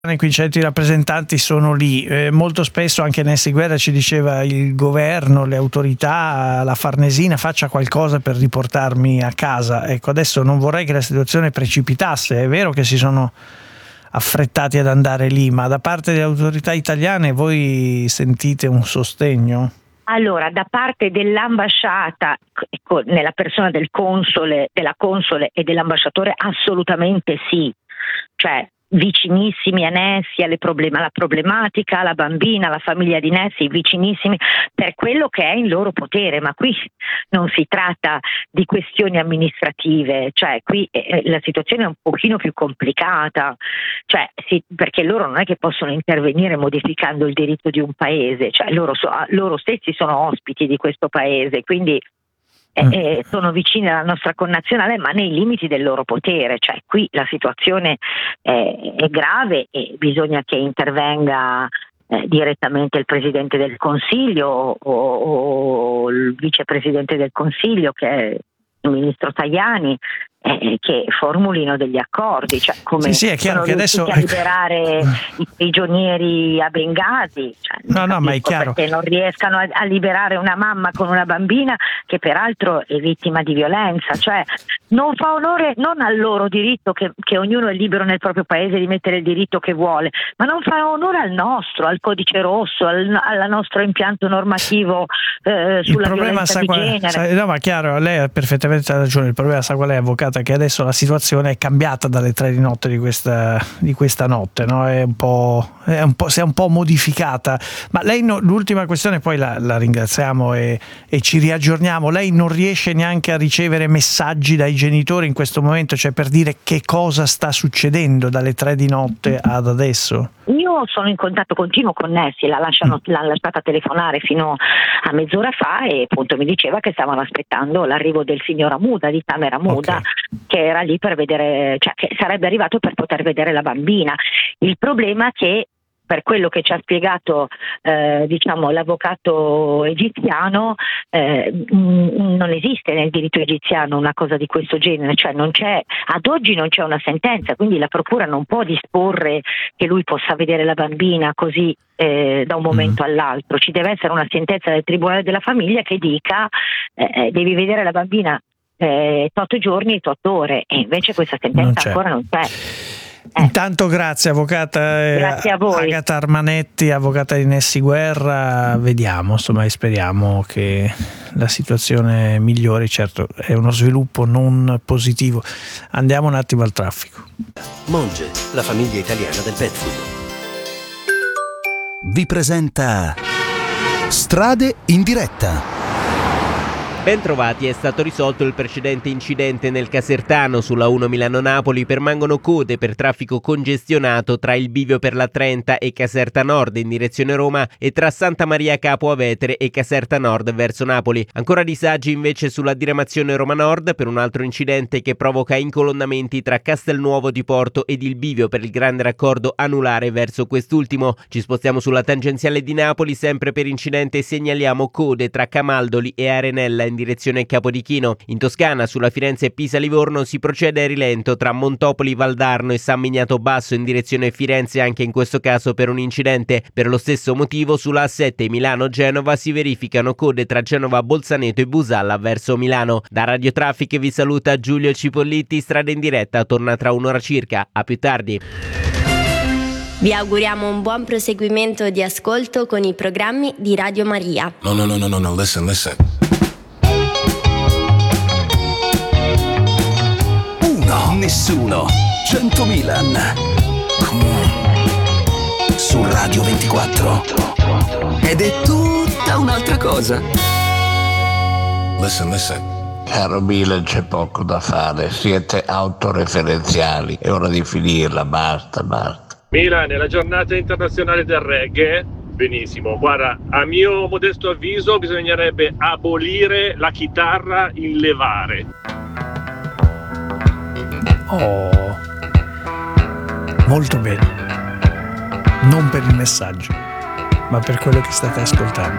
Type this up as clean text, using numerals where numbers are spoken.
Qui i centri rappresentanti sono lì, molto spesso anche Nessi Guerra ci diceva il governo, le autorità, la Farnesina faccia qualcosa per riportarmi a casa. Ecco, adesso non vorrei che la situazione precipitasse, è vero che si sono affrettati ad andare lì, ma da parte delle autorità italiane voi sentite un sostegno? Allora, da parte dell'ambasciata, nella persona della console e dell'ambasciatore, assolutamente sì, cioè vicinissimi a Nessi, alla problematica, alla bambina, alla famiglia di Nessi, vicinissimi per quello che è in loro potere, ma qui non si tratta di questioni amministrative, cioè qui la situazione è un pochino più complicata, cioè perché loro non è che possono intervenire modificando il diritto di un paese, cioè loro stessi sono ospiti di questo paese, quindi sono vicini alla nostra connazionale, ma nei limiti del loro potere, cioè qui la situazione è grave e bisogna che intervenga direttamente il Presidente del Consiglio o il Vicepresidente del Consiglio, che è il Ministro Tajani, che formulino degli accordi, cioè come sì, è chiaro che adesso a liberare i prigionieri a Bengasi, cioè, no, ma è chiaro, perché non riescano a liberare una mamma con una bambina che peraltro è vittima di violenza, cioè non fa onore non al loro diritto, che ognuno è libero nel proprio paese di mettere il diritto che vuole, ma non fa onore al nostro, al codice rosso, al nostro impianto normativo sulla violenza di genere. No, ma chiaro, lei ha perfettamente ragione, il problema sa qual è, avvocata, che adesso la situazione è cambiata dalle 3 di notte di questa notte, no? Si è un po' modificata, ma lei l'ultima questione, poi la ringraziamo e ci riaggiorniamo. Lei non riesce neanche a ricevere messaggi dai genitori in questo momento, cioè per dire che cosa sta succedendo dalle 3 di notte ad adesso? Io sono in contatto continuo con Nessi, l'ha lasciata telefonare fino a mezz'ora fa e appunto mi diceva che stavano aspettando l'arrivo del signor Amuda, di Tamer Amuda, okay, che era lì per vedere, cioè che sarebbe arrivato per poter vedere la bambina. Il problema è che, per quello che ci ha spiegato l'avvocato egiziano, non esiste nel diritto egiziano una cosa di questo genere, cioè ad oggi non c'è una sentenza, quindi la procura non può disporre che lui possa vedere la bambina così da un momento all'altro. Ci deve essere una sentenza del Tribunale della Famiglia che dica devi vedere la bambina 8 giorni e 8 ore, e invece questa sentenza ancora non c'è. Intanto grazie avvocata, grazie a voi. Agata Armanetti, avvocata di Nessi Guerra. Vediamo, insomma, e speriamo che la situazione migliori. Certo, è uno sviluppo non positivo. Andiamo un attimo al traffico. Monge, la famiglia italiana del pet food, vi presenta Strade in diretta. Bentrovati, è stato risolto il precedente incidente nel Casertano sulla 1 Milano-Napoli. Permangono code per traffico congestionato tra il bivio per la 30 e Caserta Nord in direzione Roma e tra Santa Maria Capo Avetere e Caserta Nord verso Napoli. Ancora disagi invece sulla diramazione Roma Nord per un altro incidente che provoca incolonnamenti tra Castelnuovo di Porto ed il bivio per il grande raccordo anulare verso quest'ultimo. Ci spostiamo sulla tangenziale di Napoli, sempre per incidente, e segnaliamo code tra Camaldoli e Arenella in direzione Capodichino. In Toscana, sulla Firenze-Pisa-Livorno, si procede a rilento tra Montopoli Valdarno e San Miniato Basso in direzione Firenze, anche in questo caso per un incidente. Per lo stesso motivo, sulla A7 Milano-Genova si verificano code tra Genova Bolzaneto e Busalla verso Milano. Da Radio Traffic vi saluta Giulio Cipolliti. Strada in diretta torna tra un'ora circa. A più tardi. Vi auguriamo un buon proseguimento di ascolto con i programmi di Radio Maria. No, listen. Nessuno 100 Milan su Radio 24 ed è tutta un'altra cosa. Listen. Caro Milan, c'è poco da fare, siete autoreferenziali, è ora di finirla, basta. Milan, è la giornata internazionale del reggae. Benissimo, guarda, a mio modesto avviso bisognerebbe abolire la chitarra in levare. Oh, molto bene. Non per il messaggio, ma per quello che state ascoltando.